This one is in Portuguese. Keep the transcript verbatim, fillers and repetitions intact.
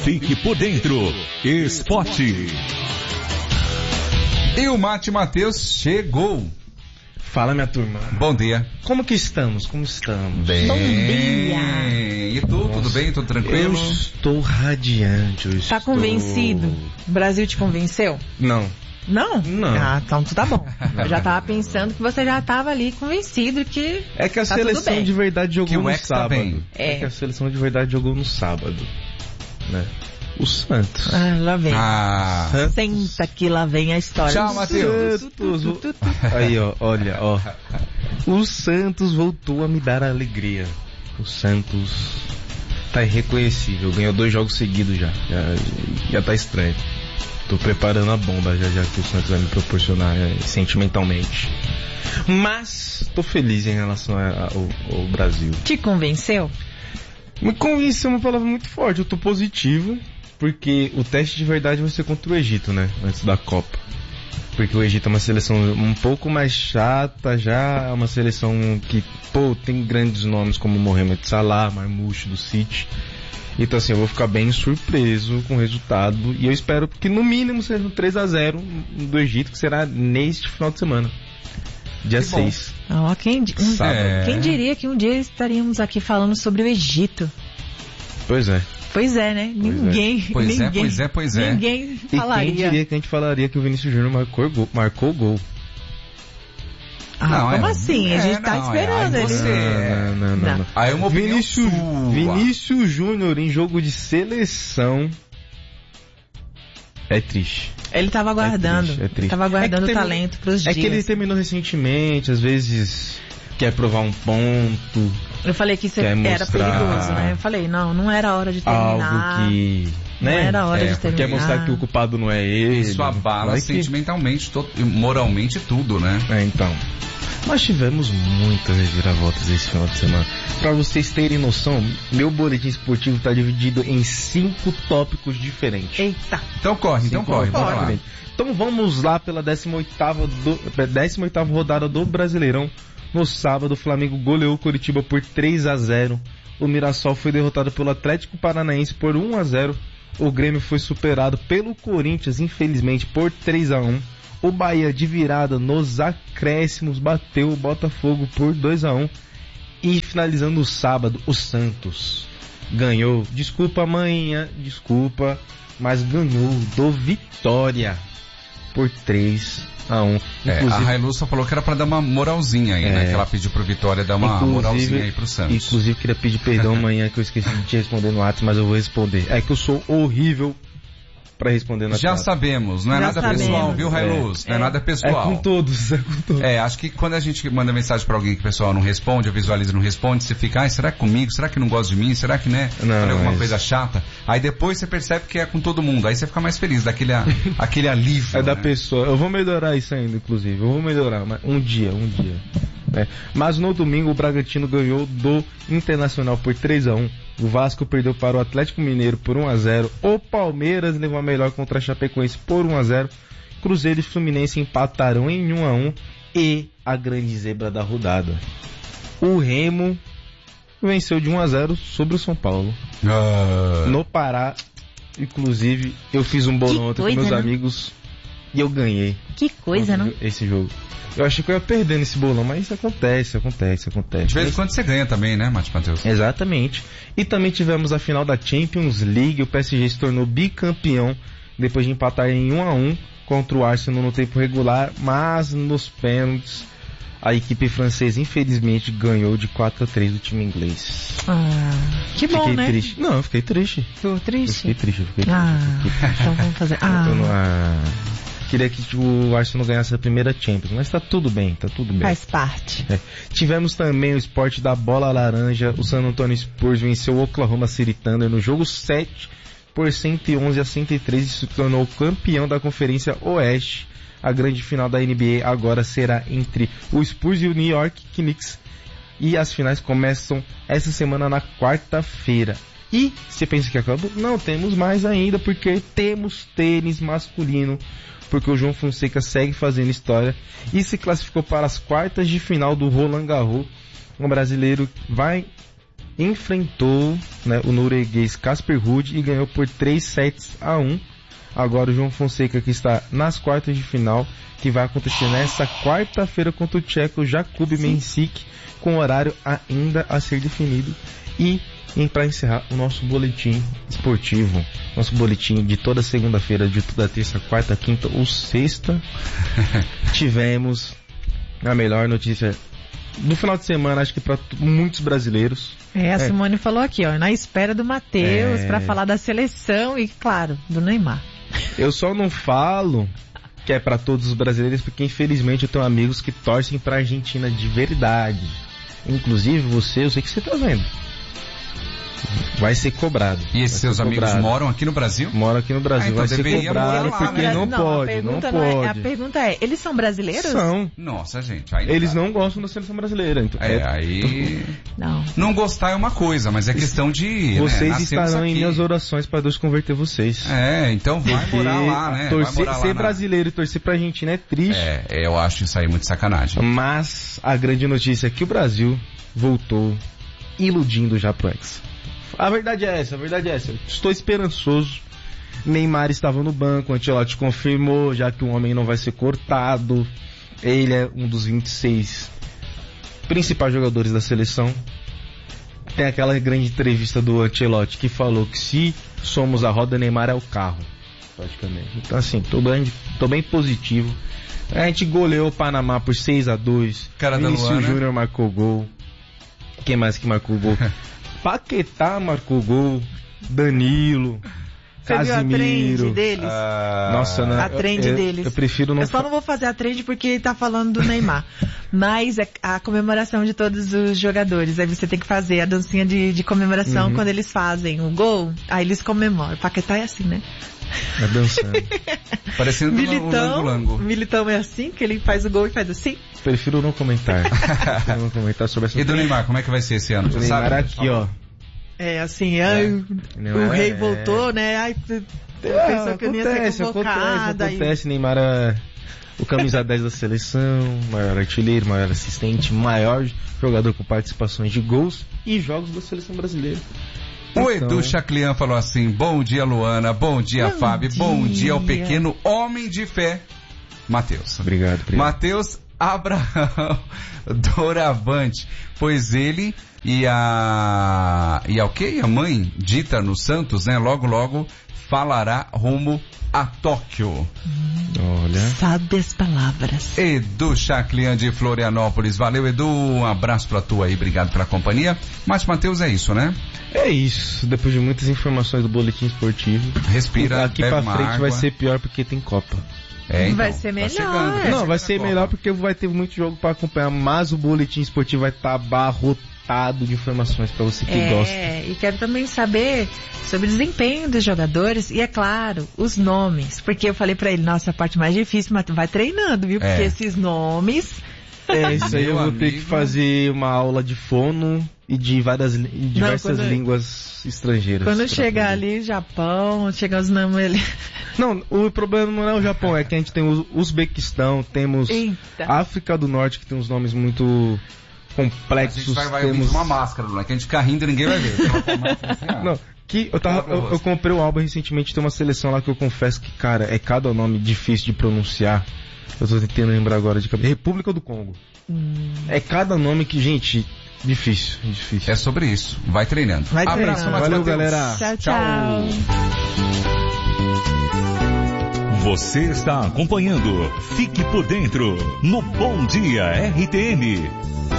Fique por dentro. Esporte. E o Mate Matheus chegou. Fala, minha turma. Bom dia. Como que estamos? Como estamos? Bem. Bom dia. E tu, Nossa. Tudo bem? Tudo tranquilo? Eu estou radiante. Eu tá estou... convencido? O Brasil te convenceu? Não. Não? Não. Ah, então tu tá bom. Eu já tava pensando que você já tava ali convencido que É que a tá seleção de verdade jogou que no sábado. Tá bem. É. é que a seleção de verdade jogou no sábado, né? O Santos. Ah, lá vem. Ah. Senta que lá vem a história. Tchau, Matheus. Aí, ó, olha, ó. O Santos voltou a me dar alegria. O Santos tá irreconhecível. Ganhou dois jogos seguidos já. Já, já tá estranho. Tô preparando a bomba já, já que o Santos vai me proporcionar é, sentimentalmente. Mas tô feliz em relação a, a, ao, ao Brasil. Te convenceu? Me convenceu uma palavra muito forte. Eu tô positivo, porque o teste de verdade vai ser contra o Egito, né? Antes da Copa. Porque o Egito é uma seleção um pouco mais chata já, é uma seleção que, pô, tem grandes nomes como Mohamed Salah, Marmouche do City. Então assim, eu vou ficar bem surpreso com o resultado e eu espero que no mínimo seja um três a zero do Egito, que será neste final de semana, dia seis. Oh, quem, um, é. quem diria que um dia estaríamos aqui falando sobre o Egito? Pois é. Pois é, né? Pois ninguém, Pois ninguém, é, pois é, pois é. Ninguém falaria. E quem diria que a gente falaria que o Vinícius Júnior marcou gol? Marcou gol. Ah, não, como é, assim? É, a gente tá não, esperando é, ele. Você... Não, não, não, não. Aí uma Vinícius, sua. Vinícius Júnior em jogo de seleção é triste. Ele tava aguardando. É triste, é triste. Ele tava aguardando é o talento pros é dias. É que ele terminou recentemente, às vezes quer provar um ponto. Eu falei que isso era perigoso, né? Eu falei, não, não era hora de terminar. Algo que... Não né? era hora é, de terminar. Quer mostrar que o culpado não é ele. Isso abala Vai sentimentalmente, que... moralmente tudo, né? É, então. Nós tivemos muitas reviravoltas esse final de semana. Pra vocês terem noção, meu boletim esportivo tá dividido em cinco tópicos diferentes. Eita. Então corre, então corre, bora lá. Então vamos lá pela décima oitava do, décima oitava rodada do Brasileirão. No sábado, o Flamengo goleou o Coritiba por três a zero. O Mirassol foi derrotado pelo Atlético Paranaense por um a zero. O Grêmio foi superado pelo Corinthians, infelizmente, por três a um. O Bahia, de virada nos acréscimos, bateu o Botafogo por dois a um. E finalizando o sábado, o Santos ganhou. Desculpa, manhã, desculpa, mas ganhou do Vitória por três a um. É, a Hilux só falou que era pra dar uma moralzinha aí, é, né? Que ela pediu pro Vitória dar uma moralzinha aí pro Santos. Inclusive, queria pedir perdão amanhã que eu esqueci de te responder no WhatsApp, mas eu vou responder. É que eu sou horrível pra responder no Já WhatsApp. sabemos, não é Já nada sabemos. pessoal, viu, Hilux? É, não é, é nada pessoal. É com todos, é com todos. É, acho que quando a gente manda mensagem pra alguém que o pessoal não responde, ou visualiza e não responde, você fica, ah, será que comigo? Será que não gosta de mim? Será que, né? Não, Falei alguma mas... coisa chata? Aí depois você percebe que é com todo mundo, aí você fica mais feliz, daquele aquele alívio. É da né? pessoa. Eu vou melhorar isso ainda, inclusive. Eu vou melhorar, mas um dia, um dia. É. Mas no domingo o Bragantino ganhou do Internacional por três a um. O Vasco perdeu para o Atlético Mineiro por um a zero. O Palmeiras levou a melhor contra a Chapecoense por um a zero. Cruzeiro e Fluminense empataram em um a um. E a grande zebra da rodada, o Remo venceu de um a zero sobre o São Paulo. Uh... No Pará. Inclusive, eu fiz um bolão Que ontem coisa, com meus não? amigos e eu ganhei. Que coisa, não? Esse jogo. Eu achei que eu ia perder nesse bolão, mas isso acontece, acontece, acontece. De vez em mas... quando você ganha também, né, Mate Matheus? Exatamente. E também tivemos a final da Champions League. O P S G se tornou bicampeão depois de empatar em um a um contra o Arsenal no tempo regular, mas nos pênaltis a equipe francesa infelizmente ganhou de quatro a três do time inglês. Ah, que bom, fiquei né? triste. Não, eu fiquei triste. Ficou Eu triste? fiquei triste, eu fiquei triste. Ah, eu fiquei triste. então vamos fazer. Ah. Eu não, ah, queria que tipo, o Arsenal ganhasse a primeira Champions, mas tá tudo bem, tá tudo bem. Faz parte. É. Tivemos também o esporte da bola laranja. O San Antonio Spurs venceu o Oklahoma City Thunder no jogo sete por cento e onze a cento e três e se tornou campeão da Conferência Oeste. A grande final da N B A agora será entre o Spurs e o New York Knicks. E as finais começam essa semana na quarta-feira. E você pensa que acabou? Não, temos mais ainda, porque temos tênis masculino. Porque o João Fonseca segue fazendo história e se classificou para as quartas de final do Roland Garros. Um brasileiro vai enfrentou, né, o norueguês Casper Ruud e ganhou por três sets a um. Agora o João Fonseca, que está nas quartas de final, que vai acontecer nessa quarta-feira contra o tcheco Jakub Mensik, com horário ainda a ser definido. E, e para encerrar o nosso boletim esportivo, nosso boletim de toda segunda-feira, de toda terça, quarta, quinta ou sexta, tivemos a melhor notícia do final de semana, acho que para muitos brasileiros. É, a É. Simone falou aqui, ó, na espera do Matheus É. para falar da seleção e, claro, do Neymar. Eu só não falo que é para todos os brasileiros, porque infelizmente eu tenho amigos que torcem pra Argentina de verdade. Inclusive você, eu sei que você tá vendo. Vai ser cobrado. E esses Vai seus ser amigos cobrado. moram aqui no Brasil? Moram aqui no Brasil. Ah, então vai ser deveria cobrado morar lá, porque né? não, a pode, não pergunta não é, a pode. pergunta é, eles são brasileiros? São. Nossa, gente. Aí Eles dá. não gostam da seleção brasileira. Então, É, aí... Não. Não gostar é uma coisa, mas é questão de... vocês né, nascemos estarão em aqui. minhas orações para Deus converter vocês. É, então vai Porque morar lá, né? torcer, vai morar lá ser na- brasileiro e torcer pra Argentina é triste. É, eu acho isso aí muito sacanagem. Mas a grande notícia é que o Brasil voltou iludindo já pro Hexa. A verdade é essa, a verdade é essa. Estou esperançoso. Neymar estava no banco, o Ancelotti confirmou, já que o homem não vai ser cortado. Ele é um dos vinte e seis principais jogadores da seleção. Tem aquela grande entrevista do Ancelotti que falou que se somos a roda, Neymar é o carro, praticamente. Então assim, tô bem, tô bem positivo. A gente goleou o Panamá por seis a dois. Cara da Vinícius Luana. Júnior marcou gol. Quem mais que marcou gol? Paquetá marcou gol. Danilo. Você viu a trend Casimiro. deles? Ah, Nossa, né? A trend eu, deles. Eu prefiro não Eu só fa- não vou fazer a trend porque tá falando do Neymar. Mas é a comemoração de todos os jogadores. Aí você tem que fazer a dancinha de, de comemoração Uhum. quando eles fazem o gol. Aí eles comemoram. Paquetá é assim, né? É dançando. Parecendo o Militão, Lango-Lango. Militão é assim, que ele faz o gol e faz assim. Prefiro não comentar. Prefiro não comentar sobre essa E do Neymar, como é que vai ser esse ano? O Você Neymar sabe? aqui, ó. É assim, ai, o Neymar rei é- voltou, né? Ai, tu- É, pensou que eu não ia ser acontece, convocada. acontece, acontece. Neymar é o camisa dez da seleção, maior artilheiro, maior assistente, maior jogador com participações de gols e jogos da seleção brasileira. O Então, Edu Chaclian falou assim: bom dia, Luana, bom dia, Bom Fábio, bom dia. dia ao pequeno homem de fé, Matheus. Obrigado, obrigado. Matheus Abraão Doravante, pois ele e a... e a o quê? E a mãe dita no Santos, né? Logo, logo falará rumo a Tóquio. Olha. Sabe as palavras. Edu Chaclian de Florianópolis. Valeu, Edu. Um abraço pra tu aí. Obrigado pela companhia. Mas, Matheus, é isso, né? É isso. Depois de muitas informações do boletim esportivo, Respira, aqui bebe pra uma frente água. vai ser pior porque tem Copa. É, então, Vai ser tá melhor, chegando, é. Não, vai ser Copa. melhor porque vai ter muito jogo pra acompanhar, mas o boletim esportivo vai estar abarrotado de informações pra você que gosta. É, e quero também saber sobre o desempenho dos jogadores e, é claro, os nomes. Porque eu falei pra ele, nossa, a parte mais difícil, mas vai treinando, viu? Porque É. esses nomes... É, isso aí eu Meu vou ter que amigo. fazer uma aula de fono e de várias li- e diversas quando- línguas estrangeiras. Quando pra chegar aprender. ali, Japão, chegar os nomes ali... Não, o problema não é o Japão, é que a gente tem o Uzbequistão, temos Eita. África do Norte, que tem uns nomes muito A complexos. gente vai, vai ouvir temos... uma máscara, Lula, que a gente fica rindo e ninguém vai ver. Não, que eu, tava, Fala pra eu, você. eu comprei o álbum recentemente, tem uma seleção lá que eu confesso que, cara, é cada nome difícil de pronunciar. Eu tô tentando lembrar agora de cabeça. República do Congo. Hum. É cada nome que, gente, difícil, difícil. É sobre isso. Vai treinando. Vai Abraço, treinando. Matheus. Valeu, galera. Tchau, tchau. Você está acompanhando Fique por Dentro no Bom Dia R T N.